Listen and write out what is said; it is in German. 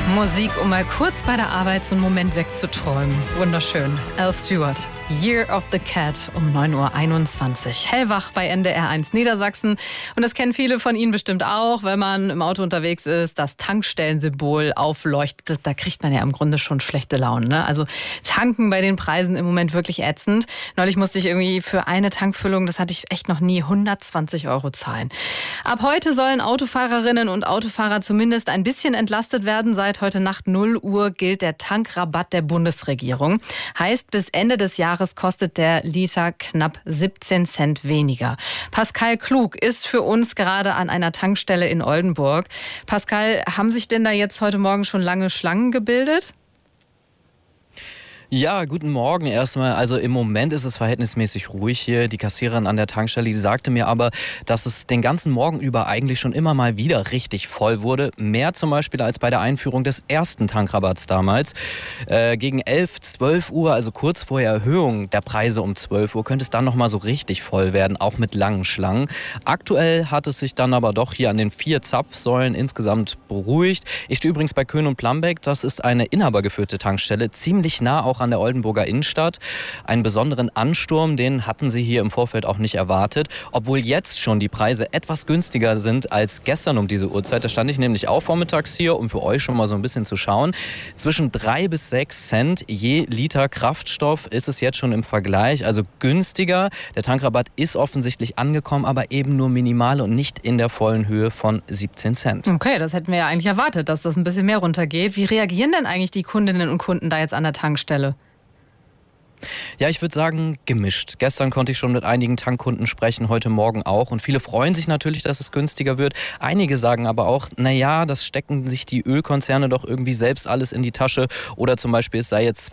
Musik, um mal kurz bei der Arbeit so einen Moment wegzuträumen. Wunderschön. Al Stewart, Year of the Cat um 9:21 Uhr. Hellwach bei NDR 1 Niedersachsen. Und das kennen viele von Ihnen bestimmt auch, wenn man im Auto unterwegs ist, das Tankstellensymbol aufleuchtet. Da kriegt man ja im Grunde schon schlechte Laune, ne? Also tanken bei den Preisen im Moment wirklich ätzend. Neulich musste ich irgendwie für eine Tankfüllung, das hatte ich echt noch nie, 120 € zahlen. Ab heute sollen Autofahrerinnen und Autofahrer zumindest ein bisschen entlastet werden. Seit heute Nacht 0 Uhr gilt der Tankrabatt der Bundesregierung. Heißt, bis Ende des Jahres kostet der Liter knapp 17 Cent weniger. Pascal Klug ist für uns gerade an einer Tankstelle in Oldenburg. Pascal, haben sich denn da jetzt heute Morgen schon lange Schlangen gebildet? Ja, guten Morgen erstmal. Also im Moment ist es verhältnismäßig ruhig hier. Die Kassiererin an der Tankstelle, die sagte mir aber, dass es den ganzen Morgen über eigentlich schon immer mal wieder richtig voll wurde. Mehr zum Beispiel als bei der Einführung des ersten Tankrabatts damals. Gegen 11, 12 Uhr, also kurz vor der Erhöhung der Preise um 12 Uhr, könnte es dann nochmal so richtig voll werden, auch mit langen Schlangen. Aktuell hat es sich dann aber doch hier an den 4 Zapfsäulen insgesamt beruhigt. Ich stehe übrigens bei Köhn und Plambeck. Das ist eine inhabergeführte Tankstelle, ziemlich nah auch an der Oldenburger Innenstadt. Einen besonderen Ansturm, den hatten sie hier im Vorfeld auch nicht erwartet. Obwohl jetzt schon die Preise etwas günstiger sind als gestern um diese Uhrzeit. Da stand ich nämlich auch vormittags hier, um für euch schon mal so ein bisschen zu schauen. Zwischen 3 bis 6 Cent je Liter Kraftstoff ist es jetzt schon im Vergleich. Also günstiger. Der Tankrabatt ist offensichtlich angekommen, aber eben nur minimal und nicht in der vollen Höhe von 17 Cent. Okay, das hätten wir ja eigentlich erwartet, dass das ein bisschen mehr runtergeht. Wie reagieren denn eigentlich die Kundinnen und Kunden da jetzt an der Tankstelle? Ja, ich würde sagen, gemischt. Gestern konnte ich schon mit einigen Tankkunden sprechen, heute Morgen auch. Und viele freuen sich natürlich, dass es günstiger wird. Einige sagen aber auch, naja, das stecken sich die Ölkonzerne doch irgendwie selbst alles in die Tasche. Oder zum Beispiel, es sei jetzt